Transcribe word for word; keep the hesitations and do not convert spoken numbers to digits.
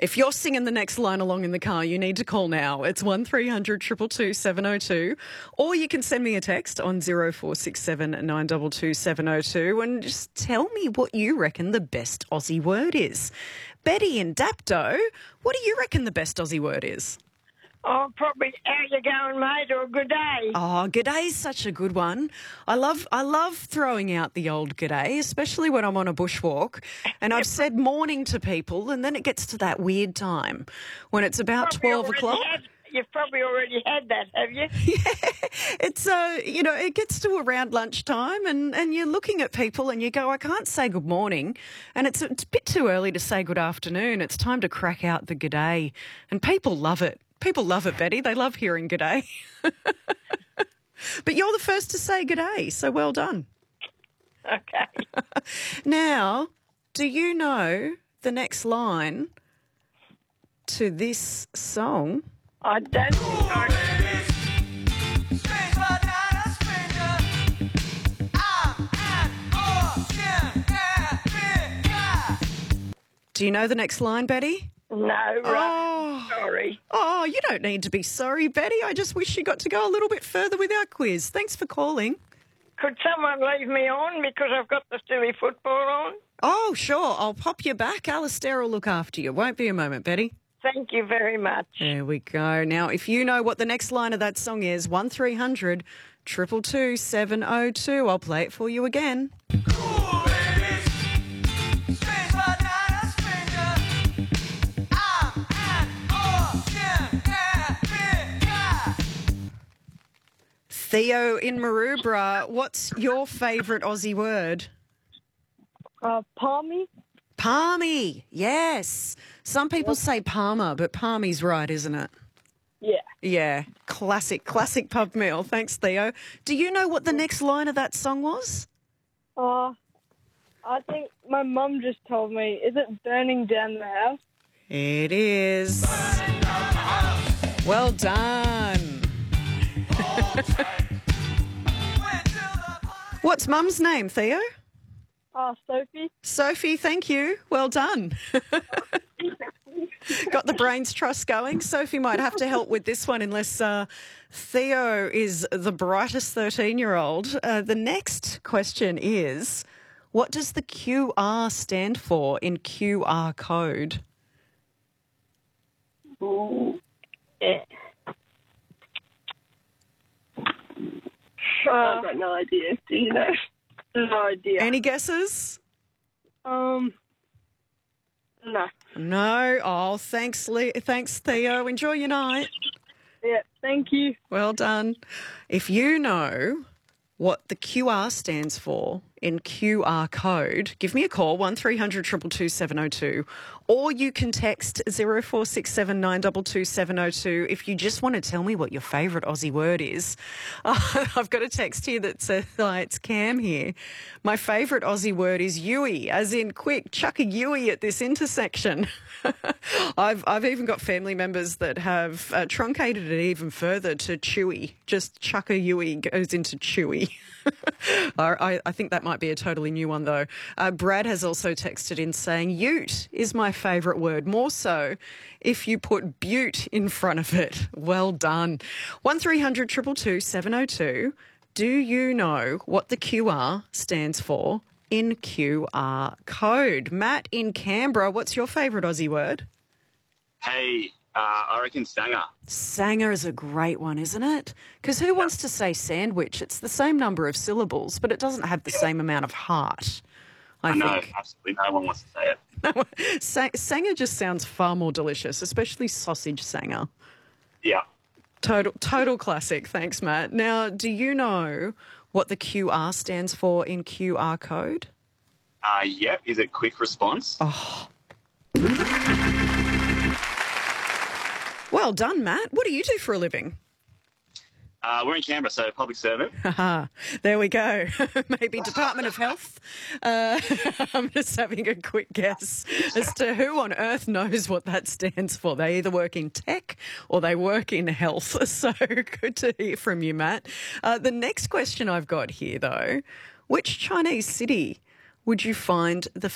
If you're singing the next line along in the car, you need to call now. It's one three hundred two two two seven oh two, or you can send me a text on zero four six seven nine two two seven oh two and just tell me what you reckon the best Aussie word is. Betty in Dapto, what do you reckon the best Aussie word is? Oh, probably how you going, mate, or good day. Oh, g'day is such a good one. I love I love throwing out the old g'day, especially when I'm on a bushwalk. And I've said morning to people, and then it gets to that weird time when it's about Probably twelve already o'clock. had- You've probably already had that, have you? Yeah, it's uh, you know, it gets to around lunchtime, and, and you're looking at people, and you go, I can't say good morning, and it's it's a bit too early to say good afternoon. It's time to crack out the g'day, and people love it. People love it, Betty. They love hearing g'day. But you're the first to say g'day, so well done. Okay. Now, do you know the next line to this song? I don't think I... Do you know the next line, Betty? No, right. Oh. Sorry. Oh, you don't need to be sorry, Betty. I just wish you got to go a little bit further with our quiz. Thanks for calling. Could someone leave me on because I've got the silly football on? Oh, sure. I'll pop you back. Alistair will look after you. Won't be a moment, Betty. Thank you very much. There we go. Now, if you know what the next line of that song is, one three hundred two two two seven oh two. I'll play it for you again. Theo in Maroubra, what's your favourite Aussie word? Uh, palmy. Palmy, yes. Some people say palmer, but palmy's right, isn't it? Yeah. Yeah, classic, classic pub meal. Thanks, Theo. Do you know what the next line of that song was? Uh, I think my mum just told me. Is it burning down the house? It is. Well done. What's Mum's name, Theo? Uh, Sophie. Sophie, thank you. Well done. Got the brains trust going. Sophie might have to help with this one unless uh, Theo is the brightest thirteen-year-old. Uh, the next question is, what does the Q R stand for in Q R code? Ooh. Yeah. I've got no idea. Do you know? No idea. Any guesses? Um, no. No. Oh, thanks, Le- thanks, Theo. Enjoy your night. Yeah, thank you. Well done. If you know what the Q R stands for in Q R code, give me a call, one three hundred two two two seven oh two, or you can text zero four six seven nine two two seven oh two if you just want to tell me what your favourite Aussie word is. Uh, I've got a text here that says, uh, it's Cam here. My favourite Aussie word is Yui, as in quick, chuck a Yui at this intersection. I've I've even got family members that have uh, truncated it even further to chewy. Just chuck a Yui goes into chewy. I, I think that might be a totally new one, though. Uh, Brad has also texted in saying ute is my favourite word, more so if you put butte in front of it. Well done. one three hundred two two two seven oh two. Do you know what the Q R stands for in Q R code? Matt in Canberra, what's your favourite Aussie word? Hey, uh, I reckon Sanger. Sanger is a great one, isn't it? Because who wants to say sandwich? It's the same number of syllables, but it doesn't have the same amount of heart, I, I know, think. absolutely no one wants to say it. Sa- Sanger just sounds far more delicious, especially sausage Sanger. Yeah. Total, total classic. Thanks, Matt. Now, do you know what the Q R stands for in Q R code? Uh, yeah, is it quick response? Oh. Well done, Matt. What do you do for a living? Uh, we're in Canberra, so public servant. Haha, there we go. Maybe Department of Health. Uh, I'm just having a quick guess as to who on earth knows what that stands for. They either work in tech or they work in health. So good to hear from you, Matt. Uh, the next question I've got here, though, which Chinese city would you find the